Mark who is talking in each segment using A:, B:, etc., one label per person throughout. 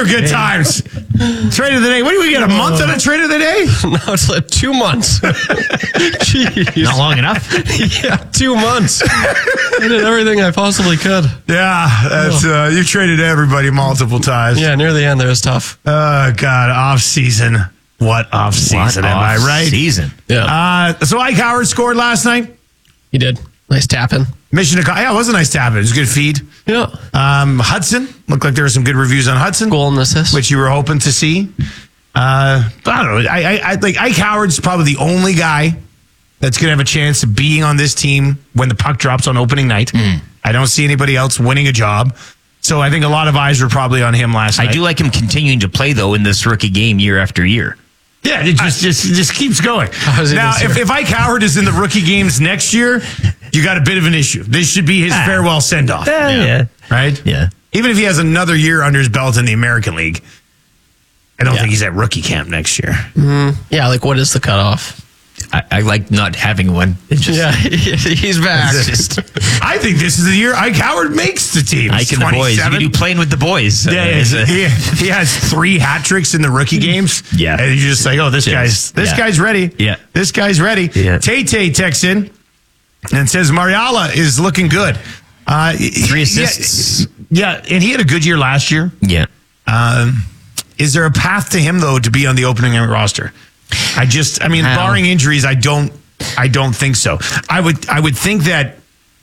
A: were good times. Trade of the day. What do we get? A month on a trade of the day?
B: No, it's like 2 months. Jeez.
C: Not long enough.
B: Yeah, 2 months. I did everything I possibly could.
A: Yeah, that's you traded everybody multiple times.
B: Yeah, near the end there was tough.
A: Oh God, off season. What off season? Am I right?
C: Season.
B: Yeah,
A: So Ike Howard scored last night.
B: he did. Nice tapping.
A: Mission to yeah, it was a nice tap. It was a good feed.
B: Yeah.
A: Hudson looked like there were some good reviews on Hudson,
B: Goal and assist.
A: which you were hoping to see. I don't know. I like Ike Howard's probably the only guy that's going to have a chance of being on this team when the puck drops on opening night. I don't see anybody else winning a job. So I think a lot of eyes were probably on him last night.
C: I do like him continuing to play, though, in this rookie game year after year.
A: Yeah, it just keeps going.
B: How's it
A: Now,
B: this year?
A: if Ike Howard is in the rookie games next year, you got a bit of an issue. This should be his farewell send-off.
C: Yeah.
A: Right?
C: Yeah.
A: Even if he has another year under his belt in the American League, I don't think he's at rookie camp next year.
B: Yeah, like what is the cutoff?
C: I like not having one. It's just,
B: Yeah, he's back.
C: it's just
A: I think this is the year Ike Howard makes the team.
C: Ike and the boys. You can do playing with the boys.
A: He has 3 hat tricks in the rookie games.
C: Yeah.
A: And you're just like, oh, this guy's ready.
C: Yeah.
A: This guy's ready.
C: Yeah.
A: Tay texts in and says Mariala is looking good.
C: 3 assists.
A: Yeah, and he had a good year last year.
C: Yeah.
A: Is there a path to him though to be on the opening roster? Barring injuries, I don't think so. I would think that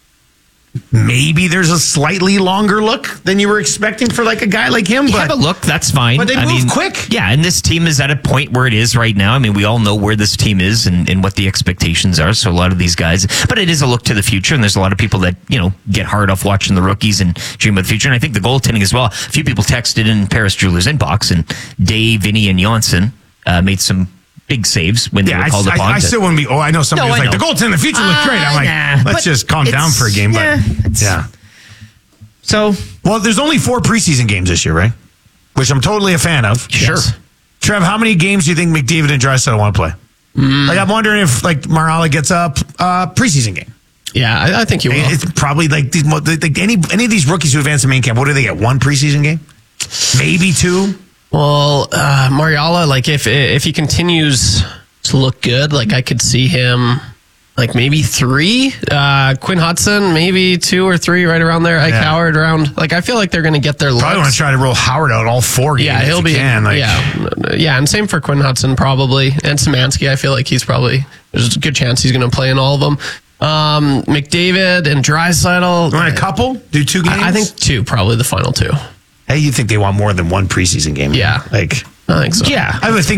A: maybe there's a slightly longer look than you were expecting for like a guy like him.
C: You
A: But
C: have a look, that's fine.
A: But they move quick.
C: Yeah, and this team is at a point where it is right now. I mean, we all know where this team is and what the expectations are. So a lot of these guys, but it is a look to the future. And there's a lot of people that, get hard off watching the rookies and dream of the future. And I think the goaltending as well. A few people texted in Paris Jewelers inbox, and Dave, Vinny, and Janssen made some big saves when they were called upon.
A: I still wouldn't be. I know somebody was like, the goaltending in the future looks great. I'm like, let's just calm down for a game. But yeah.
C: So,
A: Well, there's only 4 preseason games this year, right? Which I'm totally a fan of.
C: sure.
B: Yes.
A: Trev, how many games do you think McDavid and Draisaitl want to play? Like, I'm wondering if Mariala gets a preseason game.
B: Yeah, I think you will.
A: It's probably like any of these rookies who advance to main camp. What do they get? 1 preseason game? Maybe 2.
B: Well, Mariala, like if he continues to look good, like I could see him like maybe 3. Quinn Hudson, maybe 2 or 3, right around there. Ike Howard around. Like I feel like they're going to get their looks.
A: Probably want to try to roll Howard out all 4 games.
B: Yeah, he'll be. Yeah, and same for Quinn Hudson probably, and Szymanski. I feel like there's a good chance he's going to play in all of them. McDavid and Draisaitl.
A: You want a couple? Do 2 games?
B: I think 2, probably the final 2.
A: Hey, you think they want more than 1 preseason game?
B: Yeah.
A: Like,
B: I think so.
A: yeah, I would think.